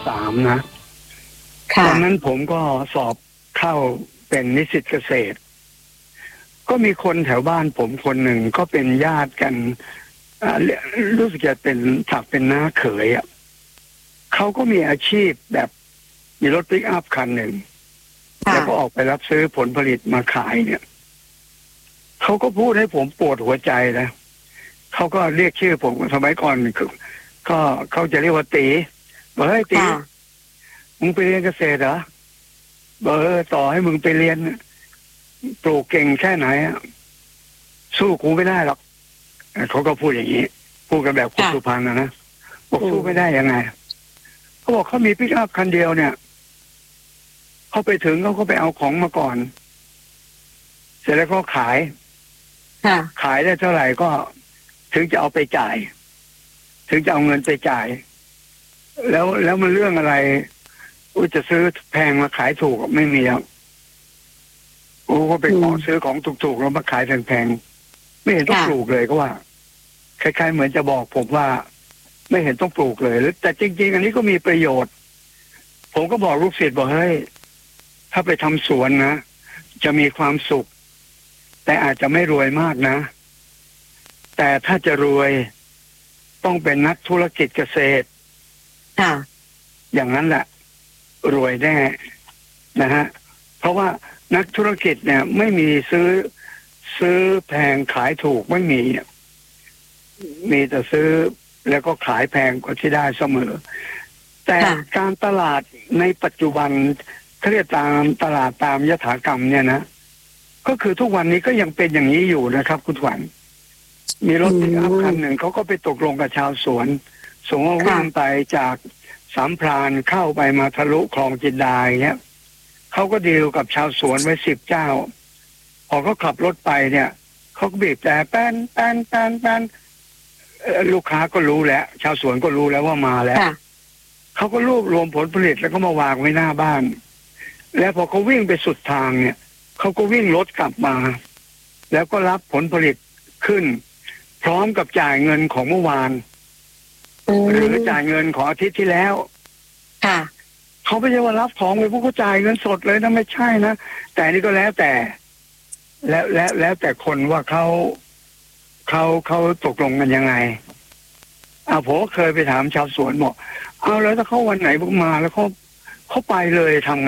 .3 นะตอนนั้นผมก็สอบเข้าเป็นนิสิตเกษตรก็มีคนแถวบ้านผมคนหนึ่งก็เป็นญาติกันรู้สึกจะเป็นถักเป็นน้าเขยเขาก็มีอาชีพแบบมีรถปิกอัพคันหนึ่งแล้วก็ออกไปรับซื้อผลผลิตมาขายเนี่ยเขาก็พูดให้ผมปวดหัวใจนะเขาก็เรียกชื่อผมสมัยก่อนก็เขาจะเรียกว่าตีบอกเฮ้ยตีมึงไปเรียนเกษตรเหรอบอกต่อให้มึงไปเรียนปลูกเก่งแค่ไหนสู้กูไม่ได้หรอกเขาก็พูดอย่างนี้พูดกันแบบคนสุพรรณนะบอกสู้ไม่ได้ยังไงเขาบอกเขามีปิกอัพคันเดียวเนี่ยเขาไปถึงเขาก็ไปเอาของมาก่อนเสร็จแล้วก็ขายได้เท่าไหร่ก็ถึงจะเอาไปจ่ายถึงจะเอาเงินไปจ่ายแล้วมันเรื่องอะไรจะซื้อแพงมาขายถูกไม่มีครับก็ไปขอซื้อของถูกๆแล้วมาขายแพงๆไม่เห็นต้องปลูกเลยก็ว่าคล้ายๆเหมือนจะบอกผมว่าไม่เห็นต้องปลูกเลยแต่จริงๆอันนี้ก็มีประโยชน์ผมก็บอกลูกศิษย์บอกเฮ้ยถ้าไปทำสวนนะจะมีความสุขแต่อาจจะไม่รวยมากนะแต่ถ้าจะรวยต้องเป็นนักธุรกิจเกษตรอย่างนั้นแหละรวยแน่นะฮะเพราะว่านักธุรกิจเนี่ยไม่มีซื้อแพงขายถูกไม่มีแต่ซื้อแล้วก็ขายแพงกว่าที่ได้เสมอแต่การตลาดในปัจจุบันเขาเรียกตามตลาดตามยถากรรมเนี่ยนะก็คือทุกวันนี้ก็ยังเป็นอย่างนี้อยู่นะครับคุณขวัญมีรถปิกอัพคันหนึ่งเขาก็ไปตกลงกับชาวสวนส่งวิ่งไปจากสามพรานเข้าไปมาทะลุคลองจินดาอย่างเงี้ยเขาก็ดีลกับชาวสวนไว้10 เจ้าพอเขาขับรถไปเนี่ยเขาก็บีบแต่แป้นลูกค้าก็รู้แล้วชาวสวนก็รู้แล้วว่ามาแล้วเขาก็รวบรวมผลผลิตแล้วก็มาวางไว้หน้าบ้านแล้วพอเขาวิ่งไปสุดทางเนี่ยเขาก็วิ่งรถกลับมาแล้วก็รับผลผลิตขึ้นพร้อมกับจ่ายเงินของเมื่อวานหรือจ่ายเงินของอาทิตย์ที่แล้วเขาไม่ใช่ว่ารับของไปพวกเขาจ่ายเงินสดเลยนะไม่ใช่นะแต่นี่ก็แล้วแต่แล้วแต่คนว่าเขาตกลงกันยังไงผมเคยไปถามชาวสวนบอกเอาแล้วถ้าเขาวันไหนพวกมาแล้วเขาไปเลยทำไง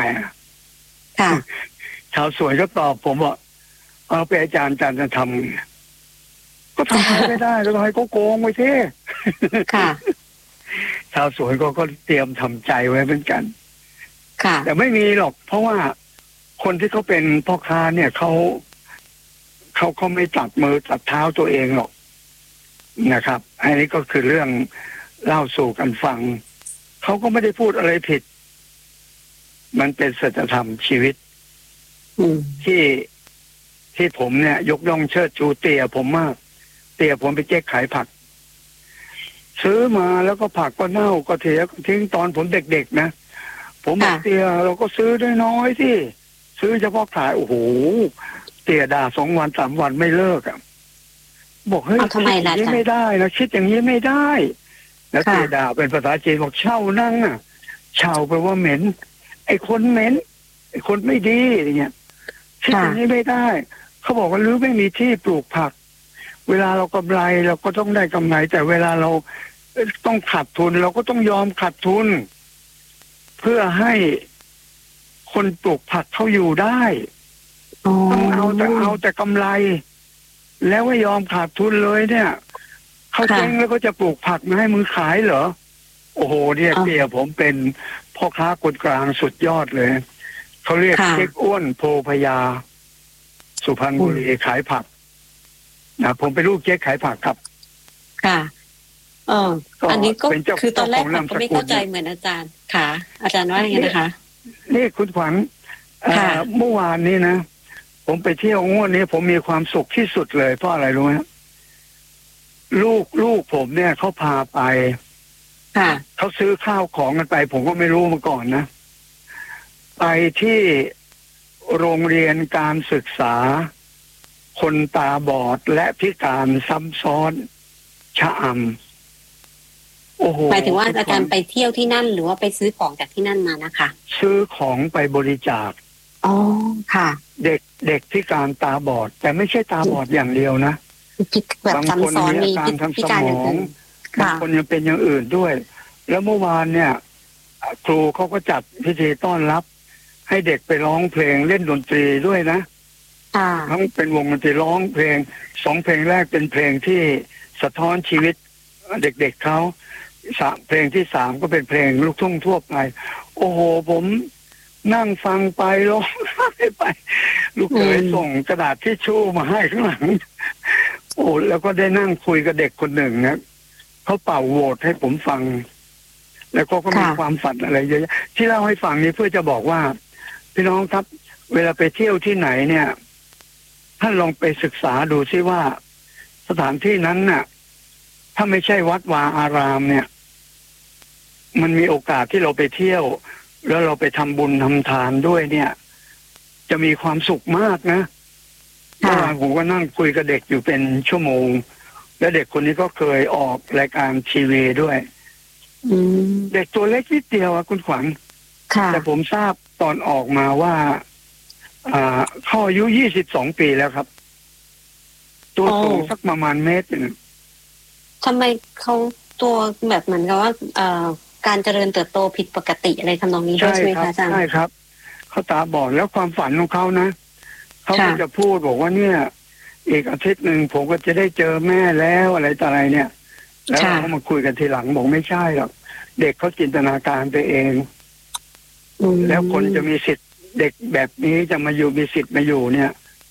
ชาวสวนก็ตอบผมว่าเอาไปอาจารย์จะทำก็ทำไม่ได้แล้วให้เขาโกงไว้เท่ชาวสวนก็เตรียมทำใจไว้เหมือนกันแต่ไม่มีหรอกเพราะว่าคนที่เขาเป็นพ่อค้าเนี่ยเขาไม่ตัดมือตัดเท้าตัวเองหรอกนะครับอันนี้ก็คือเรื่องเล่าสู่กันฟังเขาก็ไม่ได้พูดอะไรผิดมันเป็นสัจธรรมชีวิตที่ผมเนี่ยยกย่องเชิดชูเตี่ยผมมากเตี่ยผมไปเจ๊กขายผักซื้อมาแล้วก็ผักก็เน่าก็เถียก็ทิ้งตอนผมเด็กๆนะผมบอกเตี่ยเราก็ซื้อได้น้อยสิซื้อเฉพาะขายโอ้โหเตี่ยด่า2 วัน 3 วันไม่เลิกบอกเฮ้ยคิดอย่างนี้ไม่ได้นะคิดอย่างนี้ไม่ได้แล้วเตี่ยด่าเป็นภาษาจีนบอกเช่านั่งเช่าแปลว่าเหม็นไอ้คนเหม็นไอ้คนไม่ดีอย่างเงี้ยคิดอย่างนี้ไม่ได้เขาบอกว่าหรือไม่มีที่ปลูกผักเวลาเรากำไรเราก็ต้องได้กำไรแต่เวลาเราต้องขาดทุนเราก็ต้องยอมขาดทุนเพื่อให้คนปลูกผักเขาอยู่ได้ต้องเอาแต่กำไรแล้วไม่ยอมขาดทุนเลยเนี่ยเขาเจ๊งแล้วก็จะปลูกผักมาให้มึงขายเหรอโอ้โหเนี่ยเตี่ยผมเป็นพ่อค้าคนกลางสุดยอดเลยเขาเรียกเจ๊กอ้วนโพพยาสุพรรณบุรีขายผักนะผมเป็นลูกเจ๊ขายผักครับอันนี้ก็คือตอนแรกผมก็ไม่เข้าใจเหมือนอาจารย์ค่ะอาจารย์ว่าอย่างไงนะคะนี่คุณขวัญเมื่อวานนี้นะผมไปเที่ยวงวดนี้ผมมีความสุขที่สุดเลยเพราะอะไรรู้ไหมลูกผมเนี่ยเขาพาไปเขาซื้อข้าวของกันไปผมก็ไม่รู้มาก่อนนะไปที่โรงเรียนการศึกษาคนตาบอดและพิการซ้ำซ้อนชะอำโอ้โหหมายถึงว่าอาจารย์ไปเที่ยวที่นั่นหรือว่าไปซื้อของจากที่นั่นมานะคะซื้อของไปบริจาคอ๋อค่ะเด็กพิการตาบอดแต่ไม่ใช่ตาบอดอย่างเดียวนะแบบบางคนซ้ำซ้อนมีอามีการทางพิสมองการอย่างอื่นบางค่ะคนยังเป็นอย่างอื่นด้วยแล้วเมื่อวานเนี่ยครูเขาก็จัดพิธีต้อนรับให้เด็กไปร้องเพลงเล่นดนตรีด้วยนะทั้งเป็นวงดนตรีร้องเพลง2เพลงแรกเป็นเพลงที่สะท้อนชีวิตเด็กๆเขาเพลงที่3ก็เป็นเพลงลูกทุ่งทั่วไปโอ้โหผมนั่งฟังไปร้องไห้ไปลูกเขยส่งกระดาษทิชชู่มาให้ข้างหลังโอ้แล้วก็ได้นั่งคุยกับเด็กคนหนึ่งนะเขาเป่าโหวตให้ผมฟังแล้วก็มีความฝันอะไรเยอะที่เล่าให้ฟังนี้เพื่อจะบอกว่าพี่น้องครับเวลาไปเที่ยวที่ไหนเนี่ยท่านลองไปศึกษาดูซิว่าสถานที่นั้นน่ะถ้าไม่ใช่วัดวาอารามเนี่ยมันมีโอกาสที่เราไปเที่ยวแล้วเราไปทำบุญทำทานด้วยเนี่ยจะมีความสุขมากนะเมื่อวานผมก็นั่งคุยกับเด็กอยู่เป็นชั่วโมงแล้วเด็กคนนี้ก็เคยออกรายการทีวีด้วยเด็กตัวเล็กนิดเดียวคุณขวัญแต่ผมทราบตอนออกมาว่าเขาอายุ22 ปีแล้วครับตัวสูงสักประมาณเมตรนึงทำไมเขาตัวแบบเหมือนกับว่าการเจริญเติบโตผิดปกติอะไรทำนองนี้ด้วยใช่ไหมคะอาจารย์ใช่ครับเขาตาบอดแล้วความฝันของเขานะเขาก็จะพูดบอกว่าเนี่ยอีกอาทิตย์หนึ่งผมก็จะได้เจอแม่แล้วอะไรต่ออะไรเนี่ยแล้วเขามาคุยกันทีหลังบอกไม่ใช่หรอกเด็กเขาจินตนาการไปเองแล้วคนจะมีสิทธิ์เด็กแบบนี้จะมาอยู่มีสิทธิ์มาอยู่เนี่ย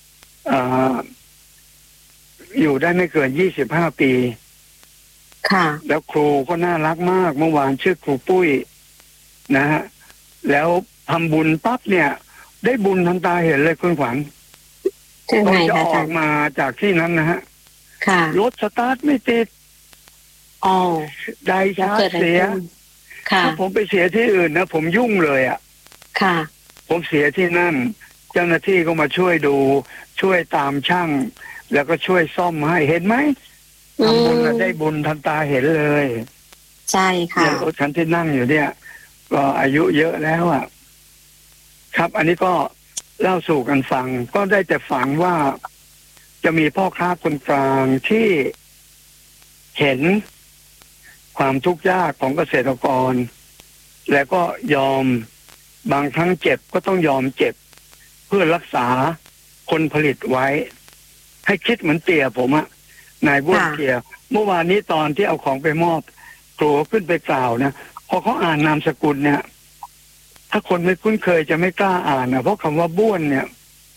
อยู่ได้ไม่เกิน25 ปีค่ะแล้วครูก็น่ารักมากเมื่อวานชื่อครูปุ้ยนะฮะแล้วทำบุญปั๊บเนี่ยได้บุญทันตาเห็นเลยคุณขวัญตอนจะออกมาจากที่นั้นนะฮะรถสตาร์ทไม่ติดไดชาร์จเสียถ้าผมไปเสียที่อื่นนะผมยุ่งเลยอ่ะผมเสียที่นั่นเจ้าหน้าที่ก็มาช่วยดูช่วยตามช่างแล้วก็ช่วยซ่อมให้เห็นไหมทำบุญได้บุญทันตาเห็นเลยใช่ค่ะรถคันที่นั่งอยู่เนี่ยก็อายุเยอะแล้วอ่ะครับอันนี้ก็เล่าสู่กันฟังก็ได้แต่ฝันว่าจะมีพ่อค้าคนกลางที่เห็นความทุกข์ยากของเกษตรกรแล้วก็ยอมบางครั้งเจ็บก็ต้องยอมเจ็บเพื่อรักษาคนผลิตไว้ให้คิดเหมือนเตี่ยผมอะนายบ้วนเตี่ยเมื่อวานนี้ตอนที่เอาของไปมอบครูขึ้นไปกล่าวนะพอเขาอ่านนามสกุลเนี่ยถ้าคนไม่คุ้นเคยจะไม่กล้าอ่านนะเพราะคำว่าบ้วนเนี่ย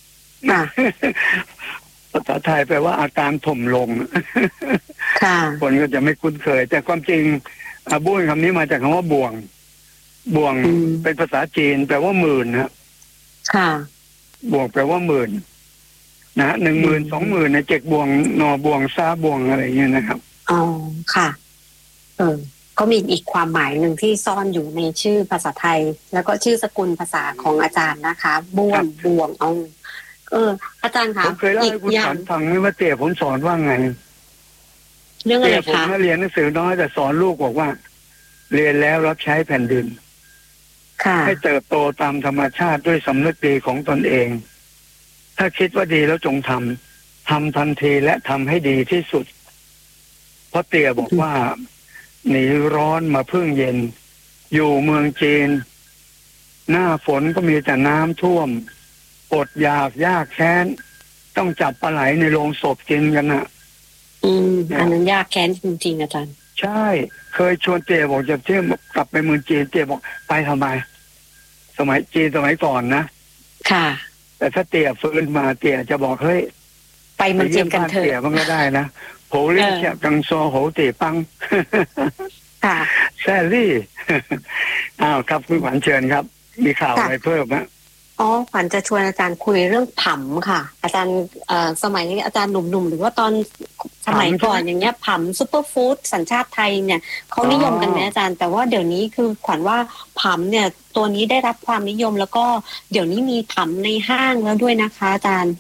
ภาษาไทยแปลว่าอาการถมลงคนก็จะไม่คุ้นเคยแต่ความจริงบ้วนคำนี้มาจากคำว่าบ่วงเป็นภาษาจีนแปลว่าหมื่นนะบ่วงแปลว่าหมื่นนะ10,000 20,000ใน7บ่วงนอบ่วงซาบ่วงอะไรเงี้ยนะครับอ๋อค่ะก็มีอีกความหมายหนึ่งที่ซ่อนอยู่ในชื่อภาษาไทยแล้วก็ชื่อสกุลภาษาของอาจารย์นะคะบ่วงอาจารย์คะผมเคยเล่าให้คุณสอนฟังว่าเตี่ยผมสอนว่าไงเรื่องอะไรคะผมเรียนหนังสือน้อยแต่สอนลูกบอกว่าเรียนแล้วรับใช้แผ่นดินให้เติบโตตามธรรมชาติด้วยสำนึกดีของตนเองถ้าคิดว่าดีแล้วจงทำทันทีและทำให้ดีที่สุดเพราะเตี่ยบอกว่าหนีร้อนมาพึ่งเย็นอยู่เมืองจีนหน้าฝนก็มีแต่น้ำท่วมอดอยากยากแค้นต้องจับปลาไหลในโรงศพกินกันนะอันนั้นยากแค้นจริงๆอาจารย์ใช่เคยชวนเตี่ยบอกจะเที่ยวกลับไปเมืองจีนเตี่ยบอกไปทำไมสมัยจีนสมัยก่อนนะค่ะแต่ถ้าเตี่ยฟื้นมาเตี่ยจะบอกเฮ้ยไปเมืองจีนกันเถอะเตี่ยมันก็ได้นะโหเล่นเชี่ยกังโซโหเตี่ยปังค่ะแซลลี่อ้าวครับคุณขวัญเชิญครับมีข่าวอะไรเพิ่มไหมขวัญจะชวนอาจารย์คุยเรื่องผำค่ะอาจารย์สมัยอาจารย์หนุ่มๆหรือว่าตอนสมัยก่อนอย่างเงี้ยผำซุปเปอร์ฟู้ดสัญชาติไทยเนี่ยเขานิยมกันไหมอาจารย์แต่ว่าเดี๋ยวนี้คือขวัญว่าผำเนี่ยตัวนี้ได้รับความนิยมแล้วก็เดี๋ยวนี้มีผำในห้างแล้วด้วยนะคะอาจารย์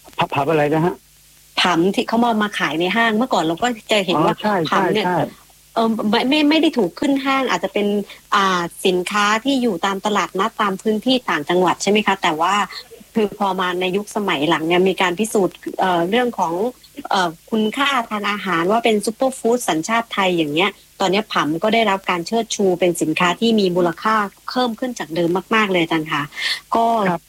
ผำอะไรนะฮะผำที่เขามาขายในห้างเมื่อก่อนเราก็จะเห็นว่าผำเนี่ยไม่ได้ถูกขึ้นห้างอาจจะเป็นสินค้าที่อยู่ตามตลาดนัดตามพื้นที่ต่างจังหวัดใช่ไหมคะแต่ว่าคือพอมาในยุคสมัยหลังเนี่ยมีการพิสูจน์เรื่องของคุณค่าทางอาหารว่าเป็นซูเปอร์ฟู้ดสัญชาติไทยอย่างเงี้ยตอนนี้ผำก็ได้รับการเชิดชูเป็นสินค้าที่มีมูลค่าเพิ่มขึ้นจากเดิมมากๆเลยอาจารย์ค่ะก็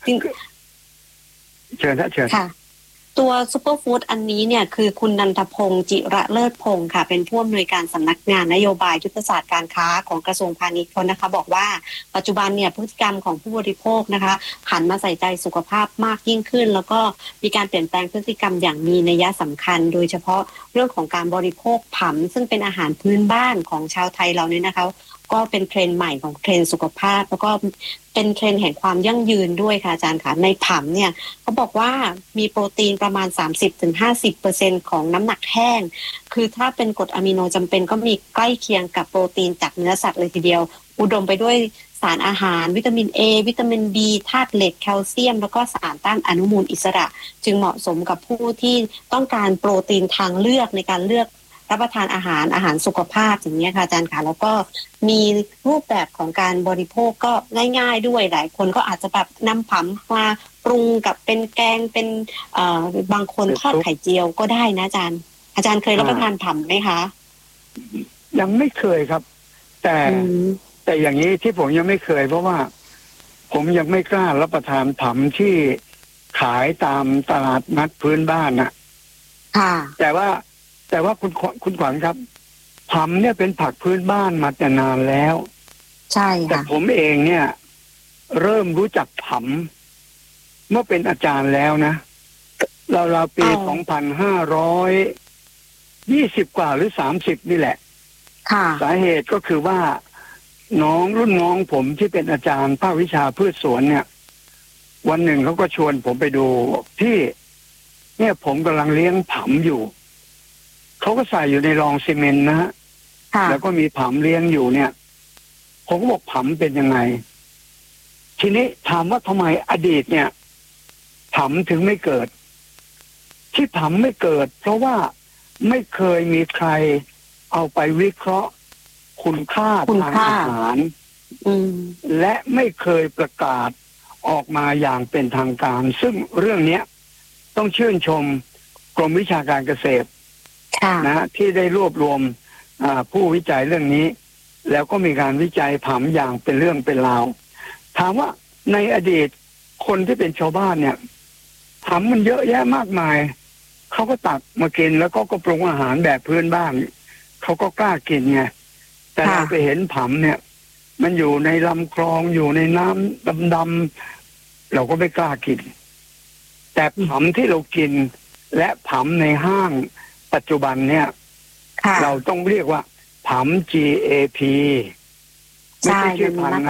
เชิญนะเชิญค่ะตัวซูเปอร์ฟู้ดอันนี้เนี่ยคือคุณนันทพงศ์จิระเลิศพงศ์ค่ะเป็นผู้อำนวยการสำนักงานนโยบายยุทธศาสตร์การค้าของกระทรวงพาณิชย์นะคะบอกว่าปัจจุบันเนี่ยพฤติกรรมของผู้บริโภคนะคะหันมาใส่ใจสุขภาพมากยิ่งขึ้นแล้วก็มีการเปลี่ยนแปลงพฤติกรรมอย่างมีนัยสำคัญโดยเฉพาะเรื่องของการบริโภคผำซึ่งเป็นอาหารพื้นบ้านของชาวไทยเราเนี่ยนะคะก็เป็นเทรนด์ใหม่ของเทรนด์สุขภาพแล้วก็เป็นเทรนด์แห่งความยั่งยืนด้วยค่ะอาจารย์ค่ะในผำเนี่ยเขาบอกว่ามีโปรตีนประมาณ 30-50% ของน้ำหนักแห้งคือถ้าเป็นกรดอะมิโนจำเป็นก็มีใกล้เคียงกับโปรตีนจากเนื้อสัตว์เลยทีเดียวอุดมไปด้วยสารอาหารวิตามิน A วิตามิน B ธาตุเหล็กแคลเซียมแล้วก็สารต้านอนุมูลอิสระจึงเหมาะสมกับผู้ที่ต้องการโปรตีนทางเลือกในการเลือกรับประทานอาหารสุขภาพอย่างนี้ค่ะอาจารย์ค่ะแล้วก็มีรูปแบบของการบริโภคก็ง่ายๆด้วยหลายคนก็อาจจะแบบนำผำมาปรุงกับเป็นแกงเป็นบางคนทอดไข่เจียวก็ได้นะอาจารย์เคยรับประทานผำไหมคะยังไม่เคยครับแต่อย่างนี้ที่ผมยังไม่เคยเพราะว่าผมยังไม่กล้ารับประทานผำที่ขายตามตลาดนัดพื้นบ้านนะค่ะแต่ว่าคุณขวัญครับผำเนี่ยเป็นผักพื้นบ้านมาแต่นานแล้วใช่ค่ะแต่ผมเองเนี่ยเริ่มรู้จักผำเมื่อเป็นอาจารย์แล้วนะเราปี2520กว่าหรือ30นี่แหละสาเหตุก็คือว่ารุ่นน้องผมที่เป็นอาจารย์ภาควิชาพืชสวนเนี่ยวันหนึ่งเขาก็ชวนผมไปดูที่เนี่ยผมกำลังเลี้ยงผำอยู่เขาก็ใส่อยู่ในรองซีเมนต์นะฮะแล้วก็มีผำเลี้ยงอยู่เนี่ยผมก็บอกผำเป็นยังไงทีนี้ถามว่าทำไมอดีตเนี่ยผำถึงไม่เกิดที่ผำไม่เกิดเพราะว่าไม่เคยมีใครเอาไปวิเคราะห์คุณค่าทางอาหารและไม่เคยประกาศออกมาอย่างเป็นทางการซึ่งเรื่องนี้ต้องชื่นชมกรมวิชาการเกษตรนะที่ได้รวบรวมผู้วิจัยเรื่องนี้แล้วก็มีการวิจัยผำอย่างเป็นเรื่องเป็นราวถามว่าในอดีตคนที่เป็นชาวบ้านเนี่ยผำมันเยอะแยะมากมายเขาก็ตักมากินแล้วก็ปรุงอาหารแบบพื้นบ้านเขาก็กล้ากินไงแต่เราไปเห็นผำเนี่ยมันอยู่ในลำคลองอยู่ในน้ำดำๆเราก็ไม่กล้ากินแต่ผำที่เรากินและผำในห้างปัจจุบันเนี่ยเราต้องเรียกว่าผำ GAP ไม่ใช่ชื่อพันธุ์นะ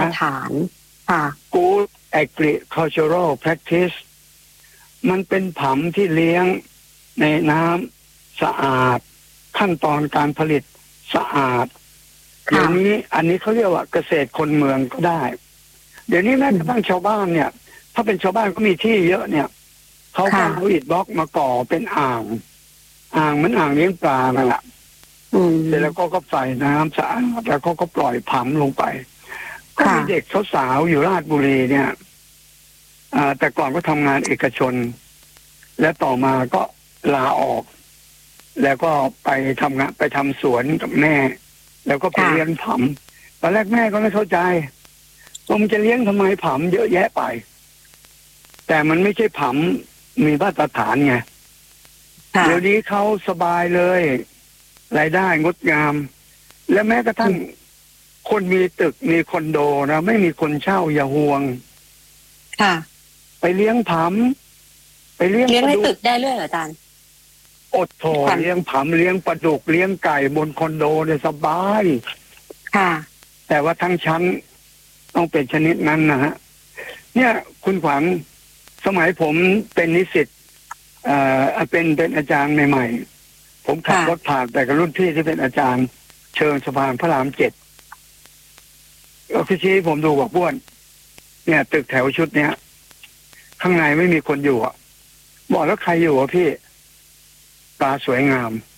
Good Agricultural Practice มันเป็นผำที่เลี้ยงในน้ำสะอาดขั้นตอนการผลิตสะอาดเดี๋ยวนี้อันนี้เขาเรียกว่าเกษตรคนเมืองก็ได้เดี๋ยวนี้แม้กระทั่งชาวบ้านเนี่ยถ้าเป็นชาวบ้านก็มีที่เยอะเนี่ยเขาก็เอาอิฐบล็อกมาก่อเป็นอ่างเหมือนอ่างเลี้ยงปลานั่นแหละเสร็จแล้วก็ใส่น้ำสะอาดแล้วก็ปล่อยผำลงไปก็มีเด็กสาวๆอยู่ราชบุรีเนี่ยแต่ก่อนก็ทำงานเอกชนและต่อมาก็ลาออกแล้วก็ไปทำงานไปทำสวนกับแม่แล้วก็ไปเลี้ยงผำตอนแรกแม่ก็ไม่เข้าใจว่ามันจะเลี้ยงทำไมผำเยอะแยะไปแต่มันไม่ใช่ผำมีมาตรฐานไงเดี๋ยวนี้เขาสบายเลยรายได้งดงามและแม้กระทั่งคนมีตึกมีคอนโดนะไม่มีคนเช่าอย่าห่วงไปเลี้ยงผำไปเลี้ยงในตึกได้เลยเหรออาจารย์อดโถเลี้ยงผำเลี้ยงปลาดุกเลี้ยงไก่บนคอนโดเนี่ยสบายแต่ว่าทั้งชั้นต้องเป็นชนิดนั้นนะฮะเนี่ยคุณขวัญสมัยผมเป็นนิสิตเป็นอาจารย์ใหม่ๆผมขับรถผ่านแต่กับรุ่นพี่ที่เป็นอาจารย์เชิงสะพานพระราม7ก็ชี้ผมดูบอกบ้วนเนี่ยตึกแถวชุดเนี้ยข้างในไม่มีคนอยู่บอกแล้วใครอยู่พี่ตาสวยงาม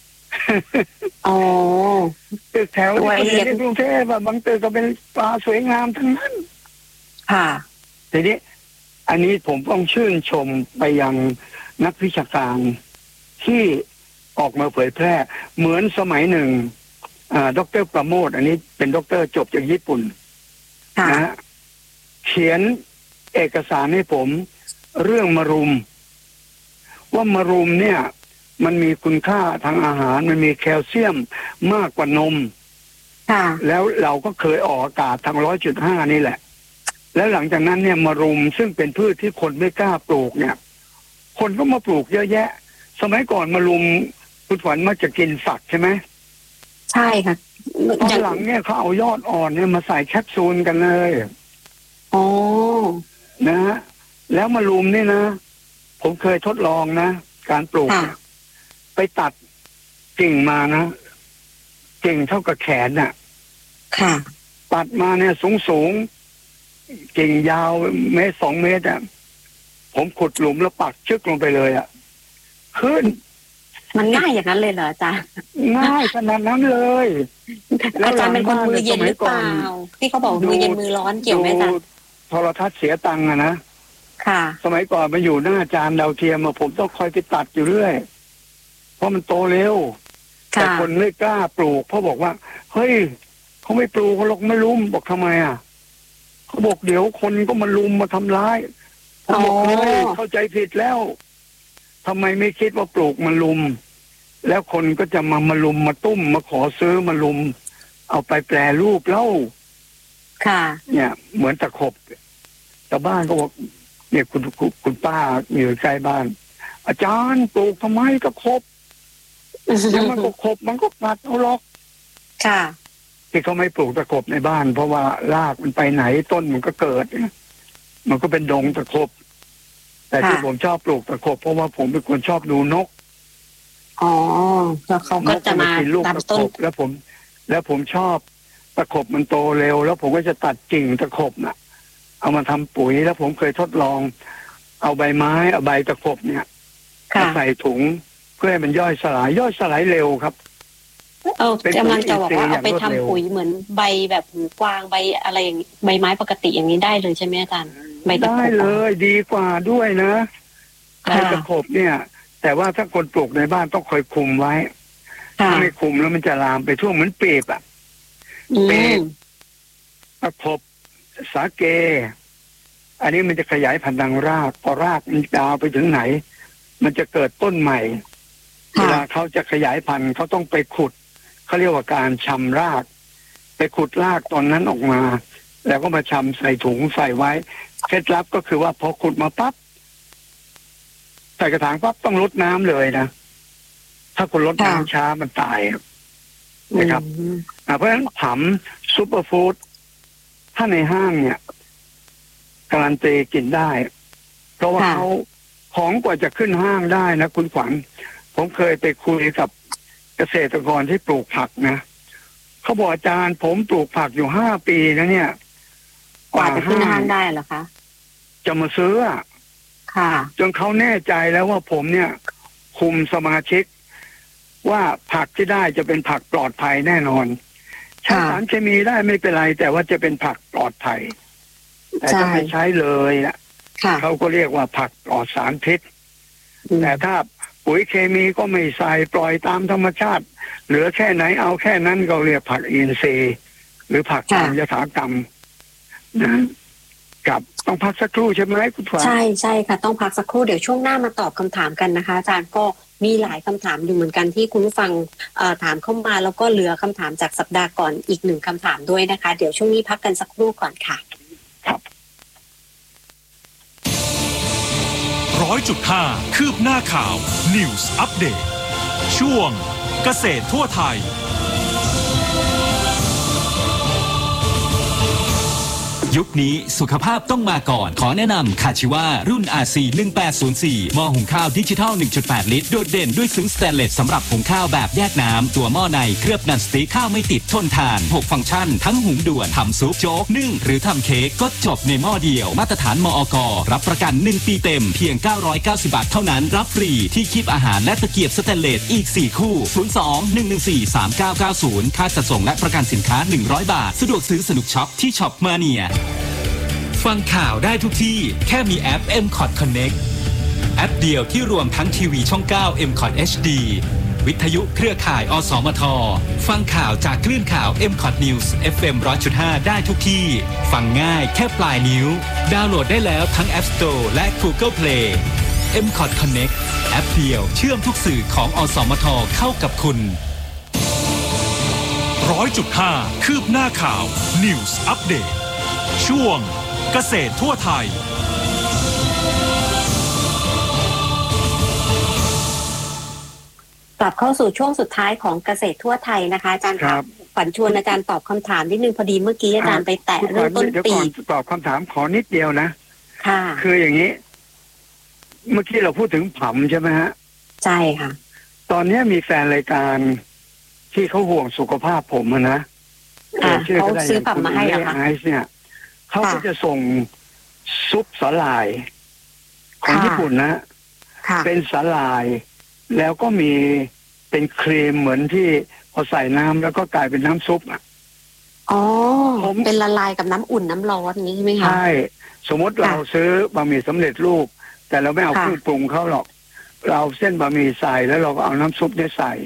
อ๋อตึกแถวที่คนเห็นในกรุงเทพบางตึกก็เป็นป่าสวยงามทั้งนั้นค่ะทีนี้อันนี้ผมต้องชื่นชมไปยังนักวิชาการที่ออกมาเผยแพร่เหมือนสมัยหนึ่งดร.ประโมทอันนี้เป็นด็อกเตอร์จบจากญี่ปุ่นนะเขียนเอกสารให้ผมเรื่องมะรุมว่ามะรุมเนี่ยมันมีคุณค่าทางอาหารมันมีแคลเซียมมากกว่านมแล้วเราก็เคยออกอากาศทาง100.5นี่แหละแล้วหลังจากนั้นเนี่ยมะรุมซึ่งเป็นพืชที่คนไม่กล้าปลูกเนี่ยคนก็มาปลูกเยอะแยะสมัยก่อนมะรุมคุณฝันมักจะกินฝักใช่ไหมใช่ค่ะตอนหลังเนี่ยเขาเอายอดอ่อนเนี่ยมาใส่แคปซูลกันเลยอ๋อนะแล้วมะรุมนี่นะผมเคยทดลองนะการปลูกไปตัดกิ่งมานะกิ่งเท่ากับแขนน่ะตัดมาเนี่ยสูงกิ่งยาว1-2 เมตรอ่ะผมขุดหลุมแล้วปักชึกลงไปเลยอ่ะขึ้นมันง่ายอย่างนั้นเลยเหรออาจารย์ง่ายขนาดนั้นเลยอาจารย์เป็นคนมือเย็นหรือเปล่าที่เขาบอกมือเย็นมือร้อนเกี่ยวไหมอาจารย์โทรทัศน์เสียตังค์อะนะค่ะสมัยก่อนมาอยู่หน้าจานดาวเทียมผมต้องคอยไปตัดอยู่เรื่อยเพราะมันโตเร็วแต่คนไม่กล้าปลูกเพราะบอกว่าเฮ้ยเขาไม่ปลูกเขาหรอกไม่รุมบอกทำไมอ่ะเขาบอกเดี๋ยวคนก็มารุมมาทำร้ายผมบอกเฮ้ยเข้าใจผิดแล้วทำไมไม่คิดว่าปลูกมารุมแล้วคนก็จะมารุมมาตุ้มมาขอซื้อมารุมเอาไปแปรรูปแล้วค่ะเนี่ยเหมือนตะขบชาวบ้านก็บอกเนี่ยคุณป้าอยู่ใกล้บ้านอาจารย์ปลูกทำไมตะขบแล้วมันก็ขบมันก็กัดเอาล็อกค่ะที่เขาไม่ปลูกตะขบในบ้านเพราะว่ารากมันไปไหนต้นมันก็เกิดมันก็เป็นดงตะขบแต่ที่ผมชอบปลูกตะขบเพราะว่าผมเป็นคนชอบดูนกอ๋อแล้วเขาก็จะมาลูกตะขบแล้วผมชอบตะขบมันโตเร็วแล้วผมก็จะตัดกิ่งตะขบน่ะเอามาทำปุ๋ยแล้วผมเคยทดลองเอาใบไม้เอาใบตะขบเนี่ยใส่ถุงเพื่อให้มันย่อยสลายเร็วครับกำลังจะบอกว่าเอาไปทำปุ๋ยเหมือนใบแบบหูกวางใบอะไรอย่างใบไม้ปกติอย่างนี้ได้เลยใช่ไหมอาจารย์ใบตะขบได้เลยดีกว่าด้วยนะใบตะขบเนี่ยแต่ว่าถ้าคนปลูกในบ้านต้องคอยคุมไว้ถ้าไม่คุมแล้วมันจะลามไปทั่วเหมือนปีบอ่ะปีบตะขบสาเกอันนี้มันจะขยายพันธุ์ทางรากพอรากมันยาวไปถึงไหนมันจะเกิดต้นใหม่เวลาเขาจะขยายพันธุ์เขาต้องไปขุดเขาเรียกว่าการชำรากไปขุดรากตอนนั้นออกมาแล้วก็มาชำใส่ถุงใส่ไว้เคล็ดลับก็คือว่าพอขุดมาปั๊บใส่กระถางปั๊บต้องรดน้ำเลยนะถ้าคุณรดน้ำช้ามันตายนะครับเพราะฉะนั้นผำซุปเปอร์ฟู้ดถ้าในห้างเนี่ยการันตีกินได้เพราะว่าเขาของกว่าจะขึ้นห้างได้นะคุณขวัญผมเคยไปคุยกับเกษตรกรที่ปลูกผักนะเขาบอกอาจารย์ผมปลูกผักอยู่5 ปีนะเนี่ยกว่าจะขึ้นห้างได้เหรอคะจะมาซื้อค่ะจนเขาแน่ใจแล้วว่าผมเนี่ยคุมสมาชิกว่าผักที่ได้จะเป็นผักปลอดภัยแน่นอนใช้สารเคมีได้ไม่เป็นไรแต่ว่าจะเป็นผักปลอดภัยแต่ถ้าไม่ใช้เลยนะเขาก็เรียกว่าผักปลอดสารพิษแต่ถ้าปุ๋ยเคมีก็ไม่ใส่ปล่อยตามธรรมชาติเหลือแค่ไหนเอาแค่นั้นก็เรียกผักอินทรีย์หรือผักตามยถากรรมนะกับต้องพักสักครู่ใช่ไหมคุณฟ้าใช่ค่ะต้องพักสักครู่เดี๋ยวช่วงหน้ามาตอบคำถามกันนะคะอาจารย์ก็มีหลายคำถามอยู่เหมือนกันที่คุณผู้ฟังถามเข้ามาแล้วก็เหลือคำถามจากสัปดาห์ก่อนอีก1คำถามด้วยนะคะเดี๋ยวช่วงนี้พักกันสักครู่ก่อนค่ะครับ 100.5 คืบหน้าข่าว News Update ช่วงเกษตรทั่วไทยยุคนี้สุขภาพต้องมาก่อน ขอแนะนำคาชิวารุ่น RC 1804หม้อหุงข้าวดิจิทัล 1.8 ลิตรโดดเด่นด้วยซึ้งสแตนเลสสำหรับหุงข้าวแบบแยกน้ำตัวหม้อในเคลือบนันสติ๊กข้าวไม่ติดทนทาน 6 ฟังก์ชันทั้งหุงด่วนทำซุปโจ๊กนึ่งหรือทำเค้กก็จบในหม้อเดียวมาตรฐานมอก.รับประกัน1ปีเต็มเพียง990 บาทเท่านั้นรับฟรีที่คีบอาหารและตะเกียบสแตนเลสอีก4คู่02-114-3990ค่าจัดส่งและประกันสินค้า100 บาทสะดวกซื้อสนุกช็อปที่ช็อปมาเนียฟังข่าวได้ทุกที่แค่มีแอป MCOT Connect แอปเดียวที่รวมทั้งทีวีช่อง 9 MCOT HD วิทยุเครือข่ายอสมทฟังข่าวจากคลื่นข่าว MCOT News FM 100.5 ได้ทุกที่ฟังง่ายแค่ปลายนิ้วดาวน์โหลดได้แล้วทั้ง App Store และ Google Play MCOT Connect แอปเดียวเชื่อมทุกสื่อของอสมทเข้ากับคุณ 100.5 คืบหน้าข่าว News Update ช่วงเกษตรทั่วไทยกลับเข้าสู่ช่วงสุดท้ายของเกษตรทั่วไทยนะคะอาจารย์ครับฝันชวนอาจารย์ตอบคำถามนิดนึงพอดีเมื่อกี้อาจารย์ไปแตะเรื่องต้นปีตอบคำถามขอนิดเดียวนะค่ะคืออย่างนี้เมื่อกี้เราพูดถึงผำใช่ไหมฮะใช่ค่ะตอนนี้มีแฟนรายการที่เขาห่วงสุขภาพผมนะเขาซื้อผำมาให้เหรอคะไอซ์เนี่ยเขาก็จะส่งซุปสาหร่ายของญี่ปุ่นนะเป็นสาหร่ายแล้วก็มีเป็นครีมเหมือนที่พอใส่น้ำแล้วก็กลายเป็นน้ำซุปอ๋อเป็นละลายกับน้ำอุ่นน้ำร้อนอย่างนี้ใช่ไหมคะใช่สมมติเราซื้อบะหมี่สำเร็จรูปแต่เราไม่เอาเครื่องปรุงเขาหรอกเราเส้นบะหมี่ใส่แล้วเราก็เอาน้ำซุปเนี่ยใส่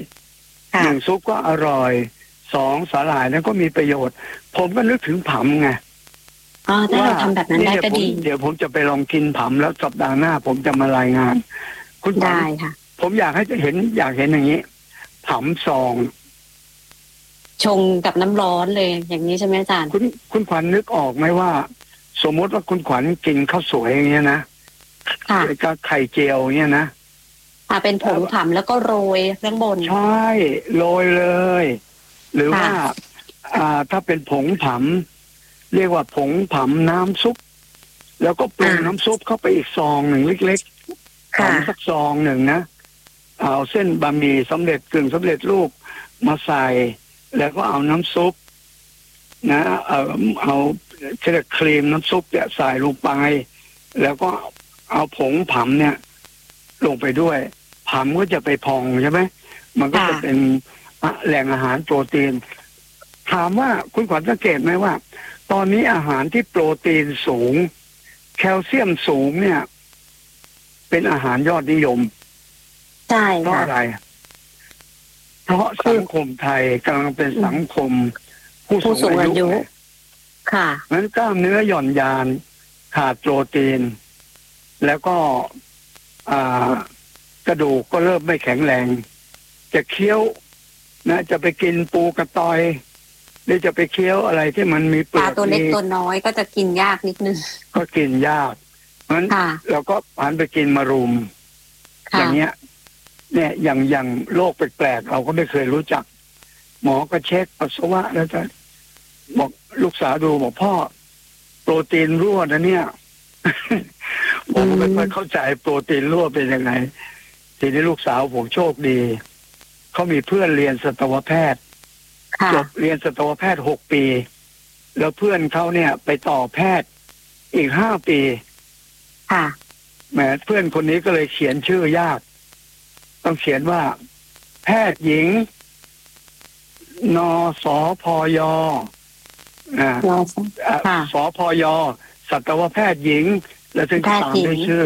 1ซุปก็อร่อย2สาหร่ายนั้นก็มีประโยชน์ผมก็นึกถึงผำไงถ้าเราทำแบบนั้นได้ก็ดีเดี๋ยวผมจะไปลองกินผำแล้วสัปดาห์หน้าผมจะมารายงานคุณได้ค่ะผมอยากให้เห็นอย่างนี้ผำซองชงกับน้ำร้อนเลยอย่างนี้ใช่ไหมอาจารย์คุณขวัญนึกออกไหมว่าสมมติว่าคุณขวัญกินข้าวสวยอย่างเงี้ยนะก็ไข่เจียวเงี้ยนะเป็นผงผำแล้วก็โรยข้างบนใช่โรยเลยหรือว่าถ้าเป็นผงผำเรียกว่าผงผำน้ำซุปแล้วก็ปรุงน้ำซุปเข้าไปอีกซองหนึ่งเล็กๆผำสักซองหนึ่งนะเอาเส้นบะหมี่สำเร็จกึ่งสำเร็จรูปมาใส่แล้วก็เอาน้ำซุปนะเอาครีมน้ำซุปเนี่ยใส่ลงไปแล้วก็เอาผงผำเนี่ยลงไปด้วยผำก็จะไปพองใช่ไหมมันก็จะเป็นแหล่งอาหารโปรตีนถามว่าคุณขวัญสังเกตไหมว่าตอนนี้อาหารที่โปรตีนสูงแคลเซียมสูงเนี่ยเป็นอาหารยอดนิยมใช่เพราะอะไรเพราะสังคมไทยกำลังเป็นสังคมผู้สูงอายุค่ะนั้นกล้ามเนื้อหย่อนยานขาดโปรตีนแล้วก็กระดูกก็เริ่มไม่แข็งแรงจะเคี้ยวนะจะไปกินปูกระตอยหรือจะไปเคี้ยวอะไรที่มันมีเปลือกตัวเล็กตัวน้อยก็จะกินยากนิดนึงก็กินยากงั้นเราก็หันไปกินมะรุมอย่างเงี้ยเนี่ยอย่างโรคแปลกๆเราก็ไม่เคยรู้จักหมอก็เช็คปัสสาวะแล้วจะบอกลูกสาวดูบอกพ่อโปรตีนรั่วนะเนี่ยผมไม่ค่อยเข้าใจโปรตีนรั่วเป็นยังไงทีนี้ลูกสาวผมโชคดีเขามีเพื่อนเรียนสัตวแพทย์จบเรียนสัตวแพทย์6 ปีแล้วเพื่อนเขาเนี่ยไปต่อแพทย์อีก5 ปีแหมเพื่อนคนนี้ก็เลยเขียนชื่อยากต้องเขียนว่าแพทย์หญิงนสพยสพยสัตวแพทย์หญิงแล้วถึงตามด้วยชื่อ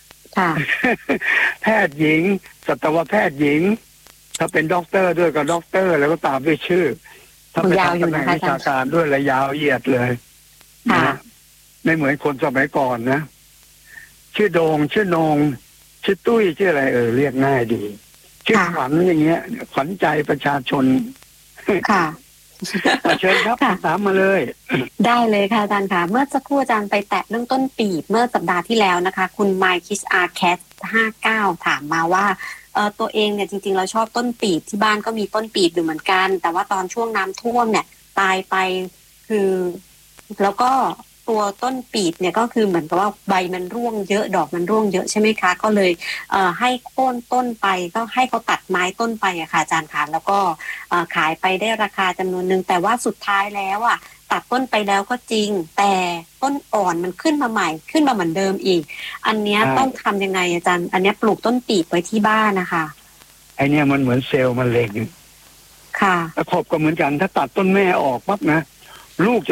แพทย์หญิงสัตวแพทย์หญิงถ้าเป็นด็อกเตอร์ด้วยก็ด็อกเตอร์แล้วก็ตามด้วยชื่อถ้าเป็นตำแหน่งวิชาการด้วยระยาวเหยียดเลยนะไม่เหมือนคนสมัยก่อนนะชื่อโดงชื่อนงชื่อตุ้ยชื่ออะไรเรียกง่ายดีชื่อขวัญอย่างเงี้ยขวัญใจประชาชนค่ะเชิญครับถามมาเลยได้เลยค่ะอาจารย์ค่ะเมื่อสักครู่อาจารย์ไปแตะเรื่องต้นปีเมื่อสัปดาห์ที่แล้วนะคะคุณไมค์คิสอาร์แคท59ถามมาว่าตัวเองเนี่ยจริงๆเราชอบต้นปีบที่บ้านก็มีต้นปีบอยู่เหมือนกันแต่ว่าตอนช่วงน้ำท่วมเนี่ยตายไปคือแล้วก็ตัวต้นปีบเนี่ยก็คือเหมือนกับว่าใบมันร่วงเยอะดอกมันร่วงเยอะใช่ไหมคะก็เลยให้โค่นต้นไปก็ให้เขาตัดไม้ต้นไปอะค่ะอาจารย์คะแล้วก็ขายไปได้ราคาจำนวนนึงแต่ว่าสุดท้ายแล้วอะตัดต้นไปแล้วก็จริงแต่ต้นอ่อนมันขึ้นมาใหม่ขึ้นมาเหมือนเดิมอีกอันเนี้ยต้องทำยังไงอาจารย์อันเนี้ยปลูกต้นปีบไว้ที่บ้านนะคะไอเนี้ยมันเหมือนเซลล์มะเร็งค่ะตะขบก็เหมือนกันถ้าตัดต้นแม่ออกปั๊บนะลูกจะ